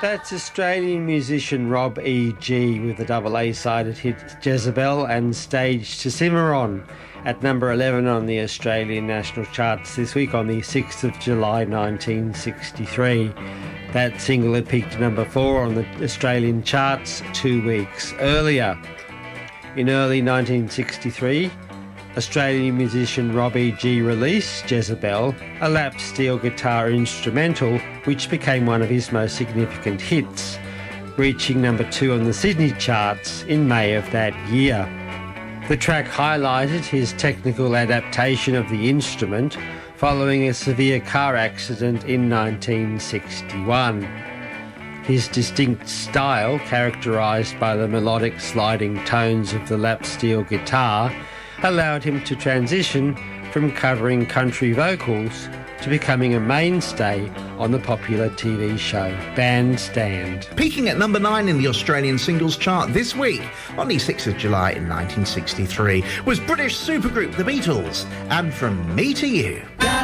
That's Australian musician Rob E.G. with the double A-sided hit Jezebel and Stage to Simmer On at number 11 on the Australian national charts this week on the 6th of July 1963. That single had peaked to number 4 on the Australian charts 2 weeks earlier. In early 1963, Australian musician Rob E.G. released Jezebel, a lap steel guitar instrumental which became one of his most significant hits, reaching number 2 on the Sydney charts in May of that year. The track highlighted his technical adaptation of the instrument following a severe car accident in 1961. His distinct style, characterised by the melodic sliding tones of the lap steel guitar, allowed him to transition from covering country vocals to becoming a mainstay on the popular TV show Bandstand. Peaking at number 9 in the Australian singles chart this week, on the 6th of July in 1963, was British supergroup The Beatles, and From Me to You.